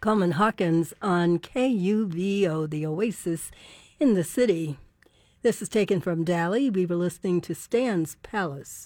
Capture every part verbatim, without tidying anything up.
Coleman Hawkins on K U V O, the Oasis in the City. This is taken from Dali. We were listening to Stan's Palace.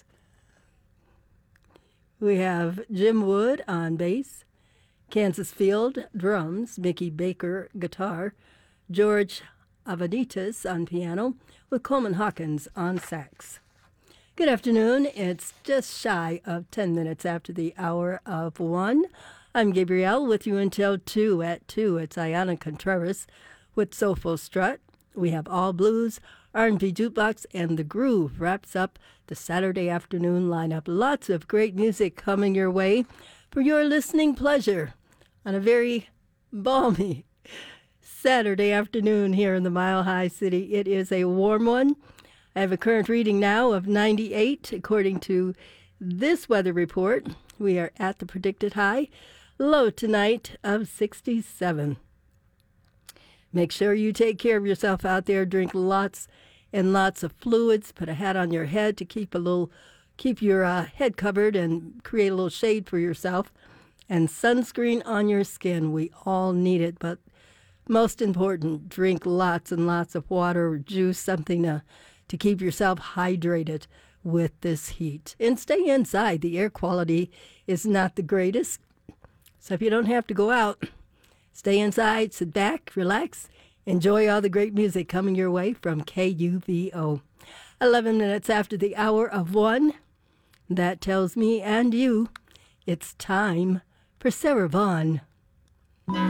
We have Jim Wood on bass, Kansas Field drums, Mickey Baker guitar, George Avanitas on piano, with Coleman Hawkins on sax. Good afternoon. It's just shy of ten minutes after the hour of one. I'm Gabrielle with you until two. At two, it's Ayana Contreras with Soulful Strut. We have All Blues, R and B Jukebox, and The Groove wraps up the Saturday afternoon lineup. Lots of great music coming your way for your listening pleasure on a very balmy Saturday afternoon here in the Mile High City. It is a warm one. I have a current reading now of ninety-eight. According to this weather report, we are at the predicted high. Low tonight of sixty-seven. Make sure you take care of yourself out there. Drink lots and lots of fluids. Put a hat on your head to keep a little, keep your uh, head covered and create a little shade for yourself. And sunscreen on your skin. We all need it, but most important, drink lots and lots of water or juice, something to, to keep yourself hydrated with this heat. And stay inside. The air quality is not the greatest. So if you don't have to go out, stay inside, sit back, relax, enjoy all the great music coming your way from K U V O. eleven minutes after the hour of one, that tells me and you it's time for Sarah Vaughan.